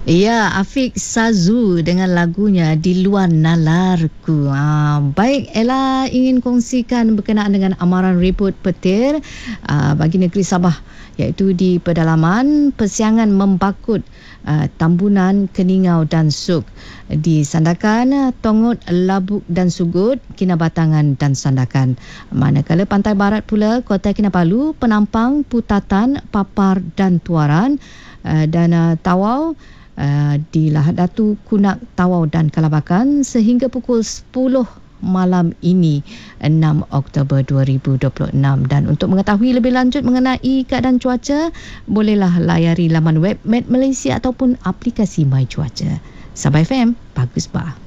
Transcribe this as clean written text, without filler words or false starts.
Ya, Afiq Sazu dengan lagunya Di Luar Nalarku. Baik, Ella ingin kongsikan berkenaan dengan amaran report petir bagi negeri Sabah, iaitu di pedalaman Persiangan Membakut, Tambunan, Keningau dan Suk, di Sandakan, Tongut, Labuk dan Sugut, Kinabatangan dan Sandakan. Manakala pantai barat pula, Kota Kinabalu, Penampang, Putatan, Papar dan Tuaran, dan Tawau, di Lahad Datu, Kunak, Tawau dan Kalabakan sehingga pukul 10 malam ini 6 Oktober 2026. Dan untuk mengetahui lebih lanjut mengenai keadaan cuaca, bolehlah layari laman web Met Malaysia ataupun aplikasi My Cuaca. Sabah FM, bagus bah.